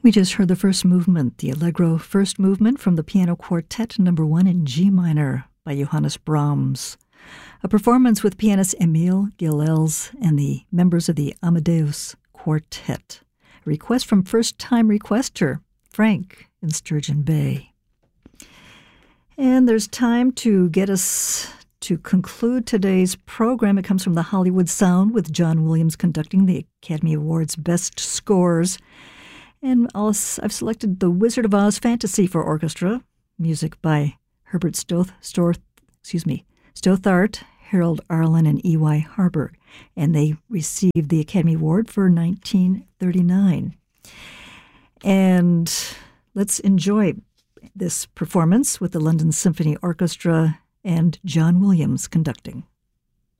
We just heard the first movement, the Allegro first movement from the Piano Quartet No. 1 in G minor by Johannes Brahms. A performance with pianist Emil Gilels and the members of the Amadeus Quartet. A request from first-time requester Frank in Sturgeon Bay. And there's time to get us to conclude today's program. It comes from the Hollywood Sound with John Williams conducting the Academy Awards Best Scores. And I've selected The Wizard of Oz Fantasy for Orchestra, music by Herbert Stothart, Harold Arlen, and E.Y. Harburg. And they received the Academy Award for 1939. And let's enjoy this performance with the London Symphony Orchestra and John Williams conducting.